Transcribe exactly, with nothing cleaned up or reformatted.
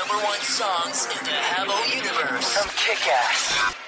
number one songs in the Habbo universe from Kick-Ass.